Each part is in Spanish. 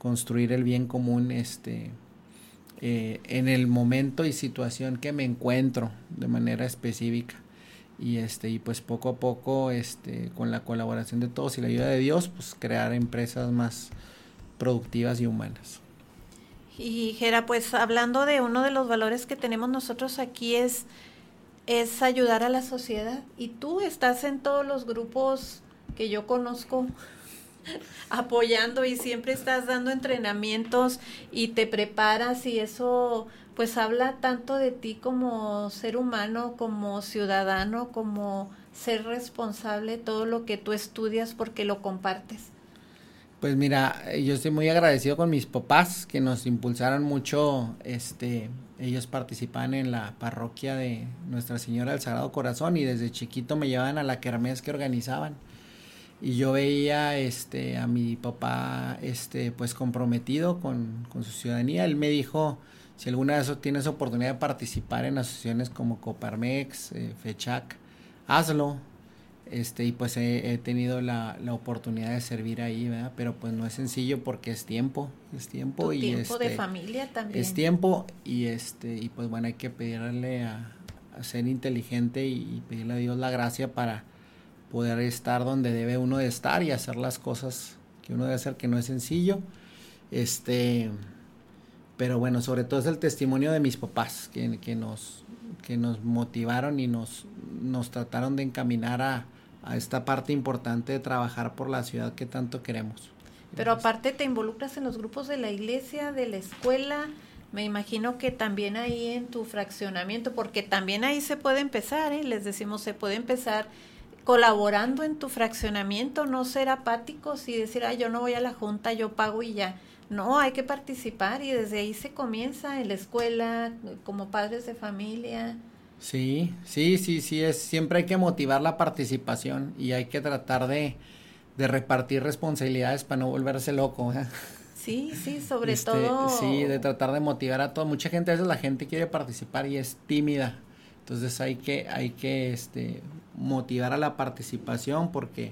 construir el bien común, en el momento y situación que me encuentro de manera específica. Y pues poco a poco, con la colaboración de todos y la ayuda de Dios, pues crear empresas más productivas y humanas. Y Gera, pues hablando de uno de los valores que tenemos nosotros aquí es ayudar a la sociedad. Y tú estás en todos los grupos que yo conozco apoyando y siempre estás dando entrenamientos y te preparas y eso pues habla tanto de ti como ser humano, como ciudadano, como ser responsable, todo lo que tú estudias porque lo compartes. Pues mira, yo estoy muy agradecido con mis papás que nos impulsaron mucho, ellos participaban en la parroquia de Nuestra Señora del Sagrado Corazón y desde chiquito me llevaban a la kermés que organizaban. Y yo veía a mi papá pues comprometido con su ciudadanía. Él me dijo, si alguna vez tienes oportunidad de participar en asociaciones como Coparmex, FECHAC, hazlo. Y pues he tenido la oportunidad de servir ahí, ¿verdad? Pero pues no es sencillo porque es tiempo Tu y tiempo de familia también. es tiempo y pues bueno, hay que pedirle a ser inteligente y pedirle a Dios la gracia para poder estar donde debe uno de estar y hacer las cosas que uno debe hacer, que no es sencillo. Pero bueno, sobre todo es el testimonio de mis papás que nos motivaron y nos trataron de encaminar a esta parte importante de trabajar por la ciudad que tanto queremos. Pero aparte te involucras en los grupos de la iglesia, de la escuela, me imagino que también ahí en tu fraccionamiento, porque también ahí se puede empezar, les decimos, se puede empezar colaborando en tu fraccionamiento, no ser apáticos y decir, yo no voy a la junta, yo pago y ya. No, hay que participar y desde ahí se comienza en la escuela, como padres de familia. Sí, siempre hay que motivar la participación y hay que tratar de repartir responsabilidades para no volverse loco, ¿eh? Sí, sobre todo. Sí, de tratar de motivar a todo. Mucha gente, a veces la gente quiere participar y es tímida. Entonces hay que motivar a la participación porque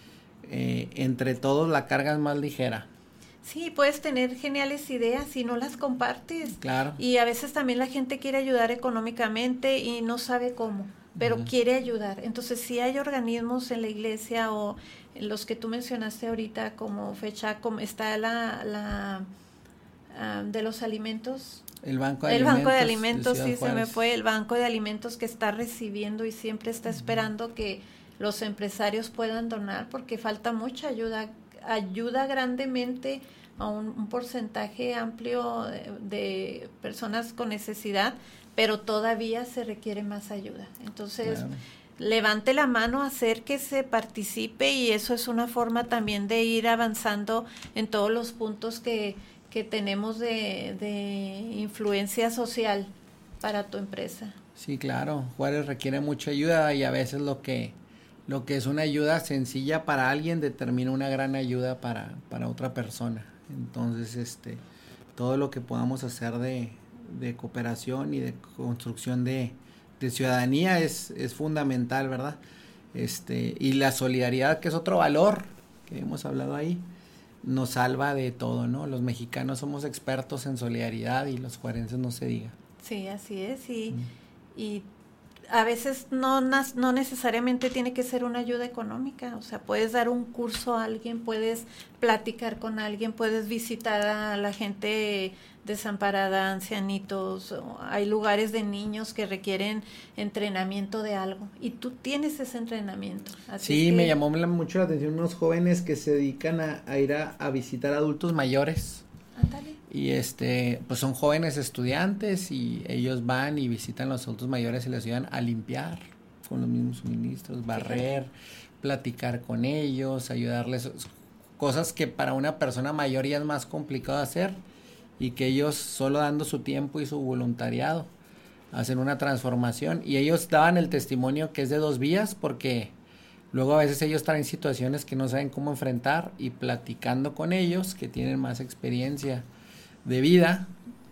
entre todos la carga es más ligera. Sí, puedes tener geniales ideas y no las compartes. Claro. Y a veces también la gente quiere ayudar económicamente y no sabe cómo, pero quiere ayudar. Entonces, si hay organismos en la iglesia o en los que tú mencionaste ahorita, como fecha, como está la de los alimentos. El Banco de Alimentos, sí, se me fue. El Banco de Alimentos que está recibiendo y siempre está esperando que los empresarios puedan donar porque falta mucha ayuda grandemente a un porcentaje amplio de personas con necesidad, pero todavía se requiere más ayuda. Entonces, claro, levante la mano, acérquese, participe y eso es una forma también de ir avanzando en todos los puntos que tenemos de influencia social para tu empresa. Sí, claro, Juárez requiere mucha ayuda y a veces lo que es una ayuda sencilla para alguien determina una gran ayuda para otra persona. Entonces, todo lo que podamos hacer de cooperación y de construcción de ciudadanía es fundamental, ¿verdad? Y la solidaridad, que es otro valor que hemos hablado ahí, nos salva de todo, ¿no? Los mexicanos somos expertos en solidaridad y los juarenses no se diga. Sí, así es, y a veces no necesariamente tiene que ser una ayuda económica, o sea, puedes dar un curso a alguien, puedes platicar con alguien, puedes visitar a la gente desamparada, ancianitos, hay lugares de niños que requieren entrenamiento de algo y tú tienes ese entrenamiento. Así sí, me llamó mucho la atención unos jóvenes que se dedican a ir a visitar adultos mayores. Ándale. Y pues son jóvenes estudiantes y ellos van y visitan a los adultos mayores y les ayudan a limpiar con los mismos suministros, barrer, platicar con ellos, ayudarles, cosas que para una persona mayor ya es más complicado hacer y que ellos solo dando su tiempo y su voluntariado hacen una transformación. Y ellos daban el testimonio que es de 2 vías porque luego a veces ellos están en situaciones que no saben cómo enfrentar y platicando con ellos que tienen más experiencia de vida,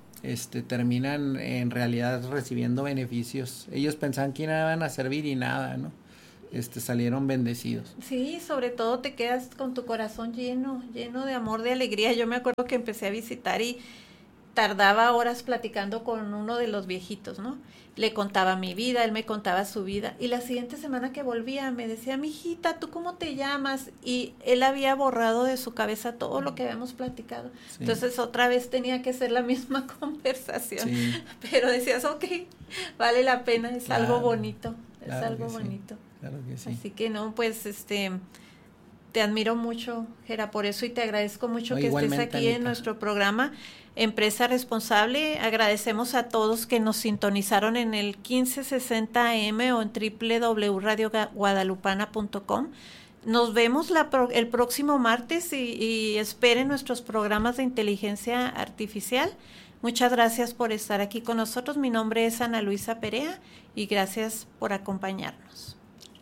terminan en realidad recibiendo beneficios. Ellos pensaban que iban a servir y nada, ¿no? salieron bendecidos. Sí, sobre todo te quedas con tu corazón lleno de amor, de alegría. Yo me acuerdo que empecé a visitar y tardaba horas platicando con uno de los viejitos, ¿no? Le contaba mi vida, él me contaba su vida. Y la siguiente semana que volvía me decía, mijita, ¿tú cómo te llamas? Y él había borrado de su cabeza todo lo que habíamos platicado. Sí. Entonces otra vez tenía que ser la misma conversación. Sí. Pero decías, ok, vale la pena, es algo bonito, es algo bonito. Claro que sí. Así que no, pues te admiro mucho, Gera, por eso, y te agradezco mucho que estés aquí, Anita, en nuestro programa Empresa Responsable. Agradecemos a todos que nos sintonizaron en el 1560 AM o en www.radioguadalupana.com. Nos vemos el próximo martes y esperen nuestros programas de inteligencia artificial. Muchas gracias por estar aquí con nosotros. Mi nombre es Ana Luisa Perea y gracias por acompañarnos.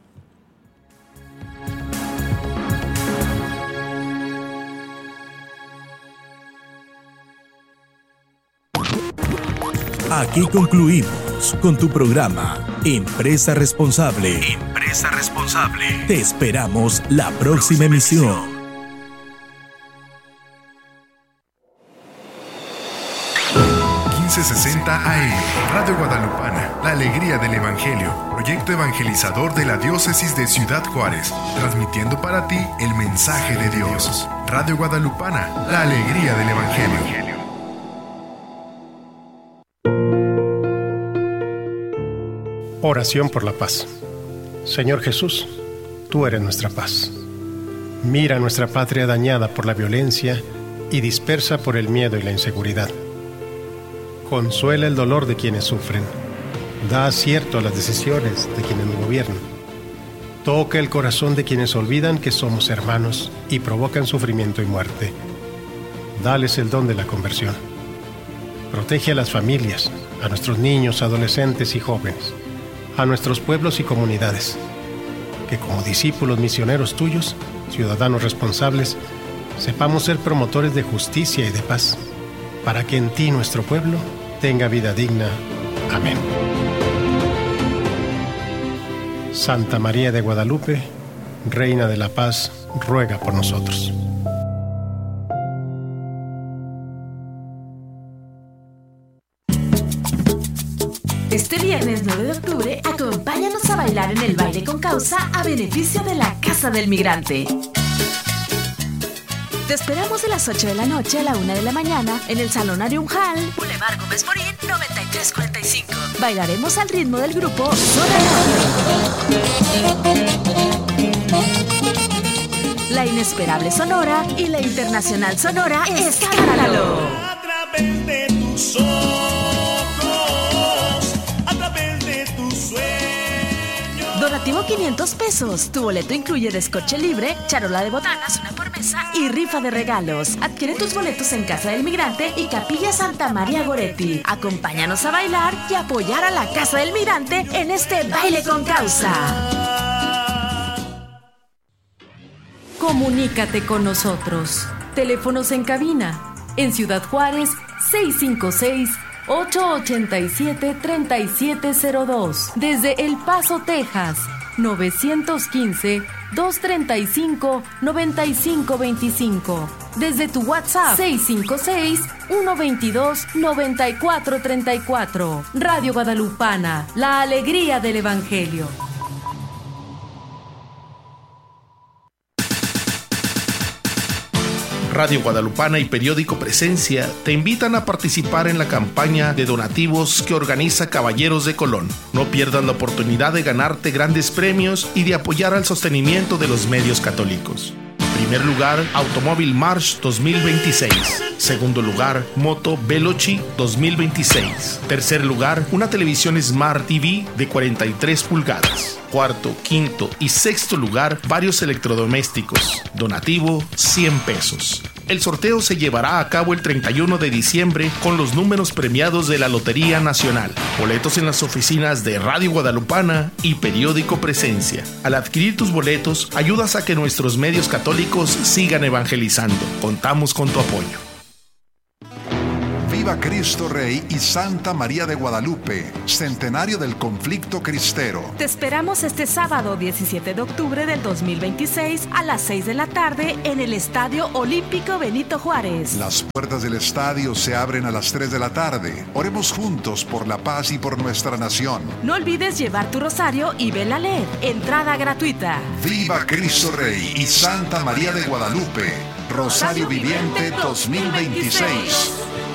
Aquí concluimos con tu programa Empresa Responsable. Empresa Responsable. Te esperamos la próxima emisión. 1560 AM, Radio Guadalupana, la alegría del Evangelio, proyecto evangelizador de la Diócesis de Ciudad Juárez, transmitiendo para ti el mensaje de Dios. Radio Guadalupana, la alegría del Evangelio. Oración por la paz. Señor Jesús, tú eres nuestra paz. Mira nuestra patria dañada por la violencia y dispersa por el miedo y la inseguridad. Consuela el dolor de quienes sufren. Da acierto a las decisiones de quienes nos gobiernan. Toca el corazón de quienes olvidan que somos hermanos y provocan sufrimiento y muerte. Dales el don de la conversión. Protege a las familias, a nuestros niños, adolescentes y jóvenes, a nuestros pueblos y comunidades, que como discípulos misioneros tuyos, ciudadanos responsables, sepamos ser promotores de justicia y de paz, para que en ti nuestro pueblo tenga vida digna. Amén. Santa María de Guadalupe, Reina de la Paz, ruega por nosotros. Este viernes 9 de octubre, acompáñanos a bailar en el Baile con Causa a beneficio de la Casa del Migrante. Te esperamos de las 8 de la noche a la 1 de la mañana en el Salonario Hall, Boulevard Gómez Morín, 9345. Bailaremos al ritmo del grupo la inesperable Sonora y la internacional Sonora Escándalo. A través de tus ojos, a través de tus sueños. Donativo 500 pesos. Tu boleto incluye descorche libre, charola de botanas, una por mesa y rifa de regalos. Adquiere tus boletos en Casa del Migrante y Capilla Santa María Goretti. Acompáñanos a bailar y apoyar a la Casa del Migrante en este Baile con Causa. Comunícate con nosotros. Teléfonos en cabina. En Ciudad Juárez, 656-887-3702. Desde El Paso, Texas, 915-235-9525. Desde tu WhatsApp, 656-122-9434. Radio Guadalupana, la alegría del Evangelio. Radio Guadalupana y Periódico Presencia te invitan a participar en la campaña de donativos que organiza Caballeros de Colón. No pierdas la oportunidad de ganarte grandes premios y de apoyar al sostenimiento de los medios católicos. Primer lugar, Automóvil March 2026. Segundo lugar, Moto Veloci 2026. Tercer lugar, una televisión Smart TV de 43 pulgadas. Cuarto, quinto y sexto lugar, varios electrodomésticos. Donativo, 100 pesos. El sorteo se llevará a cabo el 31 de diciembre con los números premiados de la Lotería Nacional. Boletos en las oficinas de Radio Guadalupana y Periódico Presencia. Al adquirir tus boletos, ayudas a que nuestros medios católicos sigan evangelizando. Contamos con tu apoyo. Viva Viva Cristo Rey y Santa María de Guadalupe, centenario del conflicto cristero. Te esperamos este sábado 17 de octubre del 2026 a las 6 de la tarde en el Estadio Olímpico Benito Juárez. Las puertas del estadio se abren a las 3 de la tarde. Oremos juntos por la paz y por nuestra nación. No olvides llevar tu rosario y vela LED. Entrada gratuita. Viva Cristo Rey y Santa María de Guadalupe. Rosario Viviente 2026.